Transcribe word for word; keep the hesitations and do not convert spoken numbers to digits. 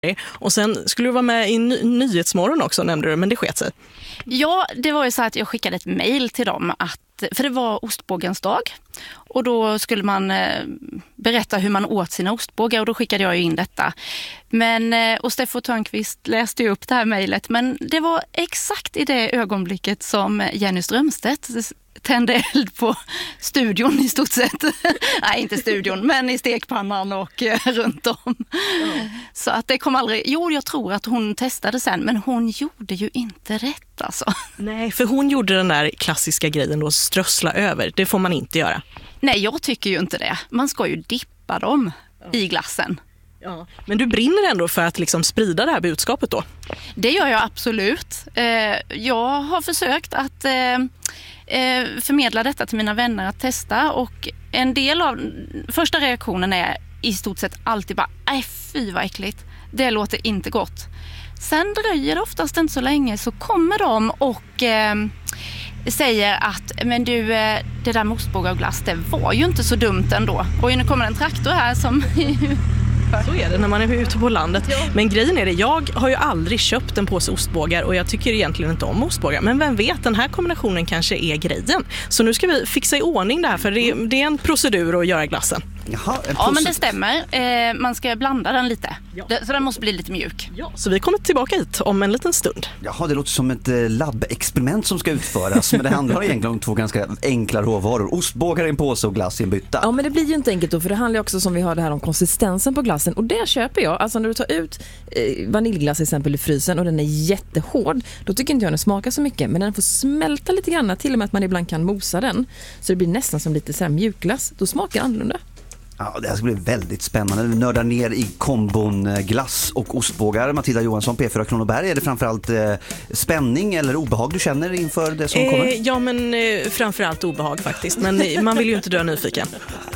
Och sen skulle du vara med i ny- Nyhetsmorgon också, nämnde du, men det sket sig. Ja, det var ju så att jag skickade ett mejl till dem, att, för det var ostbågens dag. Och då skulle man eh, berätta hur man åt sina ostbågar, och då skickade jag ju in detta. Men, eh, och Steffo Törnqvist läste ju upp det här mejlet, men det var exakt i det ögonblicket som Jenny Strömstedt tände eld på studion i stort sett. Nej, inte studion, men i stekpannan och eh, runt om. Mm. Så att det kom aldrig... Jo, jag tror att hon testade sen, men hon gjorde ju inte rätt alltså. Nej, för hon gjorde den där klassiska grejen då, strössla över. Det får man inte göra. Nej, jag tycker ju inte det. Man ska ju dippa dem ja. i glassen. Ja. Men du brinner ändå för att liksom sprida det här budskapet då? Det gör jag absolut. Eh, jag har försökt att eh, eh, förmedla detta till mina vänner att testa, och en del av första reaktionen är i stort sett alltid bara nej fy vad äckligt. Det låter inte gott. Sen dröjer det oftast inte så länge, så kommer de och eh, säger att men du, det där med ostbågar och glass, det var ju inte så dumt ändå. Och nu kommer en traktor här som... Så är det när man är ute på landet. Ja. Men grejen är det, jag har ju aldrig köpt en påse ostbågar och jag tycker egentligen inte om ostbågar. Men vem vet, den här kombinationen kanske är grejen. Så nu ska vi fixa i ordning det här, för det, det är en procedur att göra glassen. Jaha, ja, men det stämmer. Eh, man ska blanda den lite. Ja. Det, så den måste bli lite mjuk. Ja, så vi kommer tillbaka hit om en liten stund. Jaha, det låter som ett eh, labbexperiment som ska utföras. Men det handlar egentligen om två ganska enkla råvaror. Ostbågar i en påse och glass i en bytta. Ja, men det blir ju inte enkelt då, för det handlar också, som vi hörde här, om konsistensen på glassen. Och det köper jag. Alltså när du tar ut eh, vaniljglass till exempel i frysen och den är jättehård, då tycker inte jag den smakar så mycket. Men den får smälta lite grann, till och med att man ibland kan mosa den. Så det blir nästan som lite så här mjukglass. Då smakar det annorlunda. Ja, det här ska bli väldigt spännande. Vi nördar ner i kombon glass och ostbågar. Matilda Johansson, P fyra Kronoberg. Är det framförallt eh, spänning eller obehag du känner inför det som eh, kommer? Ja, men eh, framförallt obehag faktiskt. Men man vill ju inte dö nyfiken.